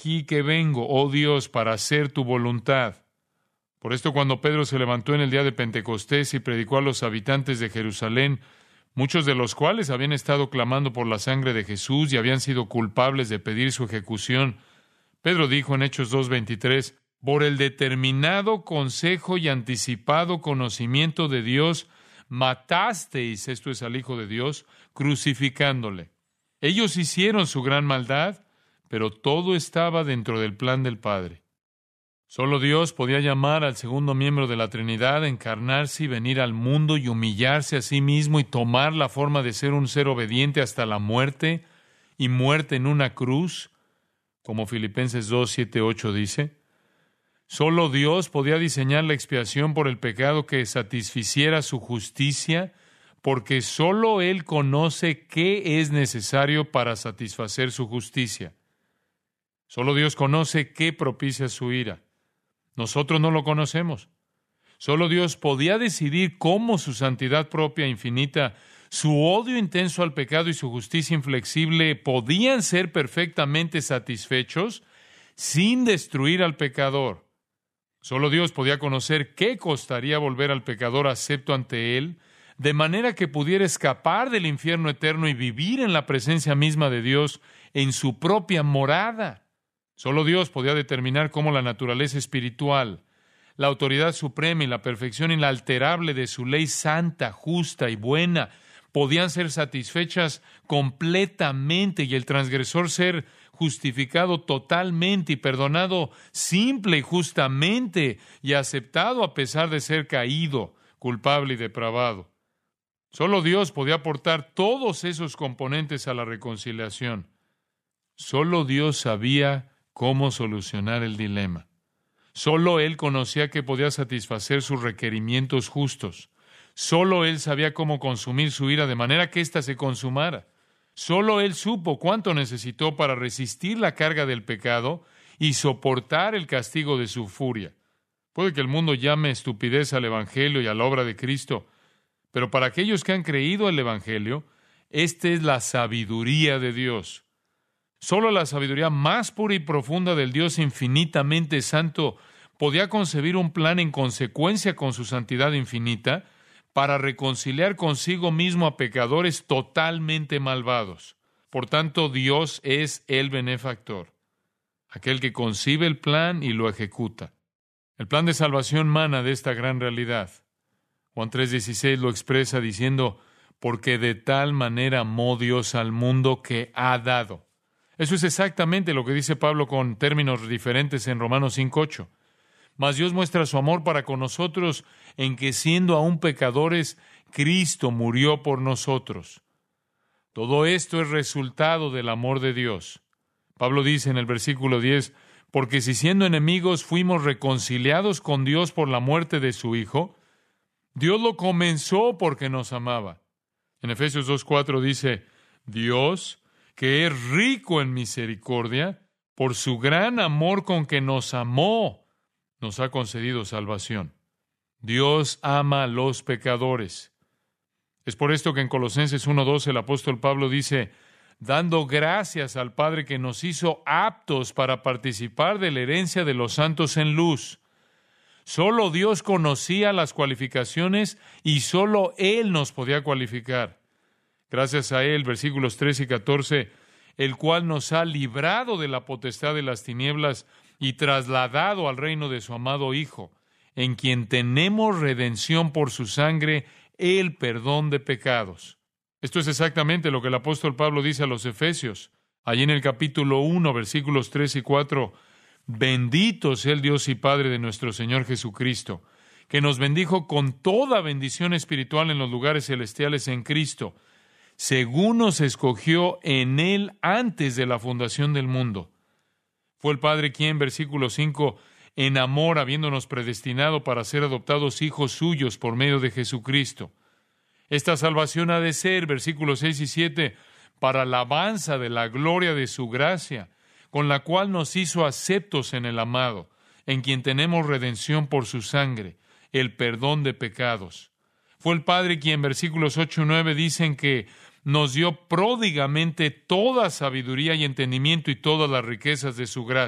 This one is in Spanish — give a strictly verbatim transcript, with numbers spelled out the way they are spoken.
aquí que vengo, oh Dios, para hacer tu voluntad. Por esto, cuando Pedro se levantó en el día de Pentecostés y predicó a los habitantes de Jerusalén, muchos de los cuales habían estado clamando por la sangre de Jesús y habían sido culpables de pedir su ejecución, Pedro dijo en Hechos dos veintitrés, por el determinado consejo y anticipado conocimiento de Dios, matasteis, esto es al Hijo de Dios, crucificándole. Ellos hicieron su gran maldad, pero todo estaba dentro del plan del Padre. Solo Dios podía llamar al segundo miembro de la Trinidad, encarnarse y venir al mundo y humillarse a sí mismo y tomar la forma de ser un ser obediente hasta la muerte y muerte en una cruz, como Filipenses dos, siete, ocho dice. Solo Dios podía diseñar la expiación por el pecado que satisficiera su justicia, porque solo Él conoce qué es necesario para satisfacer su justicia. Solo Dios conoce qué propicia su ira. Nosotros no lo conocemos. Solo Dios podía decidir cómo su santidad propia e infinita, su odio intenso al pecado y su justicia inflexible podían ser perfectamente satisfechos sin destruir al pecador. Solo Dios podía conocer qué costaría volver al pecador acepto ante Él, de manera que pudiera escapar del infierno eterno y vivir en la presencia misma de Dios en su propia morada. Solo Dios podía determinar cómo la naturaleza espiritual, la autoridad suprema y la perfección inalterable de su ley santa, justa y buena podían ser satisfechas completamente y el transgresor ser justificado totalmente y perdonado simple y justamente y aceptado a pesar de ser caído, culpable y depravado. Solo Dios podía aportar todos esos componentes a la reconciliación. Solo Dios sabía cómo solucionar el dilema. Solo Él conocía que podía satisfacer sus requerimientos justos. Solo Él sabía cómo consumir su ira de manera que ésta se consumara. Solo Él supo cuánto necesitó para resistir la carga del pecado y soportar el castigo de su furia. Puede que el mundo llame estupidez al Evangelio y a la obra de Cristo, pero para aquellos que han creído al Evangelio, esta es la sabiduría de Dios. Solo la sabiduría más pura y profunda del Dios infinitamente santo podía concebir un plan en consecuencia con su santidad infinita para reconciliar consigo mismo a pecadores totalmente malvados. Por tanto, Dios es el benefactor, aquel que concibe el plan y lo ejecuta. El plan de salvación mana de esta gran realidad. Juan tres dieciséis lo expresa diciendo, porque de tal manera amó Dios al mundo que ha dado. Eso es exactamente lo que dice Pablo con términos diferentes en Romanos cinco ocho. Mas Dios muestra su amor para con nosotros en que siendo aún pecadores, Cristo murió por nosotros. Todo esto es resultado del amor de Dios. Pablo dice en el versículo diez, porque si siendo enemigos fuimos reconciliados con Dios por la muerte de su Hijo, Dios lo comenzó porque nos amaba. En Efesios dos cuatro dice, Dios, que es rico en misericordia, por su gran amor con que nos amó, nos ha concedido salvación. Dios ama a los pecadores. Es por esto que en Colosenses uno doce el apóstol Pablo dice, dando gracias al Padre que nos hizo aptos para participar de la herencia de los santos en luz. Solo Dios conocía las cualificaciones y solo Él nos podía cualificar. Gracias a Él, versículos trece y catorce, el cual nos ha librado de la potestad de las tinieblas y trasladado al reino de su amado Hijo, en quien tenemos redención por su sangre, el perdón de pecados. Esto es exactamente lo que el apóstol Pablo dice a los Efesios. Allí en el capítulo uno, versículos tres y cuatro, bendito sea el Dios y Padre de nuestro Señor Jesucristo, que nos bendijo con toda bendición espiritual en los lugares celestiales en Cristo, según nos escogió en Él antes de la fundación del mundo. Fue el Padre quien, versículo cinco, en amor, habiéndonos predestinado para ser adoptados hijos suyos por medio de Jesucristo. Esta salvación ha de ser, versículos seis y siete, para alabanza de la gloria de su gracia, con la cual nos hizo aceptos en el amado, en quien tenemos redención por su sangre, el perdón de pecados. Fue el Padre quien, versículos ocho y nueve, dicen que nos dio pródigamente toda sabiduría y entendimiento y todas las riquezas de su gracia.